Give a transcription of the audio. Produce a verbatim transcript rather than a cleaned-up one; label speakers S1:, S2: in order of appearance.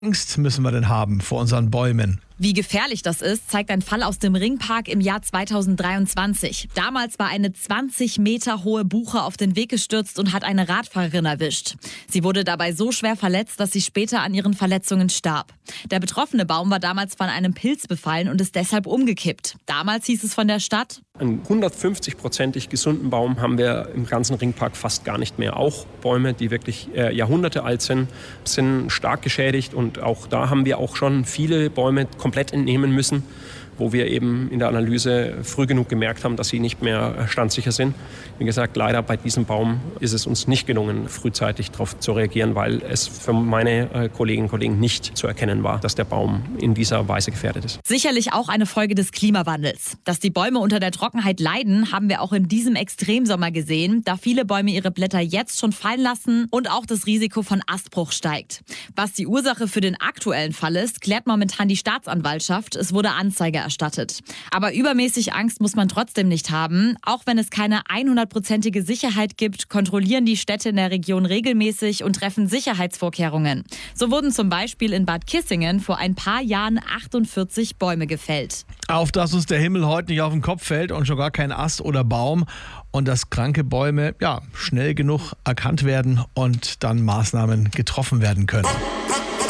S1: Angst müssen wir denn haben vor unseren Bäumen?
S2: Wie gefährlich das ist, zeigt ein Fall aus dem Ringpark im Jahr zweitausenddreiundzwanzig. Damals war eine zwanzig Meter hohe Buche auf den Weg gestürzt und hat eine Radfahrerin erwischt. Sie wurde dabei so schwer verletzt, dass sie später an ihren Verletzungen starb. Der betroffene Baum war damals von einem Pilz befallen und ist deshalb umgekippt. Damals hieß es von der Stadt:
S3: Einen hundertfünfzig-prozentig gesunden Baum haben wir im ganzen Ringpark fast gar nicht mehr. Auch Bäume, die wirklich äh, Jahrhunderte alt sind, sind stark geschädigt. Und auch da haben wir auch schon viele Bäume komplett entnehmen müssen, wo wir eben in der Analyse früh genug gemerkt haben, dass sie nicht mehr standsicher sind. Wie gesagt, leider bei diesem Baum ist es uns nicht gelungen, frühzeitig darauf zu reagieren, weil es für meine Kolleginnen und Kollegen nicht zu erkennen war, dass der Baum in dieser Weise gefährdet ist.
S2: Sicherlich auch eine Folge des Klimawandels. Dass die Bäume unter der Trockenheit leiden, haben wir auch in diesem Extremsommer gesehen, da viele Bäume ihre Blätter jetzt schon fallen lassen und auch das Risiko von Astbruch steigt. Was die Ursache für den aktuellen Fall ist, klärt momentan die Staatsanwaltschaft. Es wurde Anzeige erstattet. Aber übermäßig Angst muss man trotzdem nicht haben. Auch wenn es keine hundertprozentige Sicherheit gibt, kontrollieren die Städte in der Region regelmäßig und treffen Sicherheitsvorkehrungen. So wurden zum Beispiel in Bad Kissingen vor ein paar Jahren achtundvierzig Bäume gefällt.
S1: Auf dass uns der Himmel heute nicht auf den Kopf fällt und schon gar kein Ast oder Baum und dass kranke Bäume ja schnell genug erkannt werden und dann Maßnahmen getroffen werden können.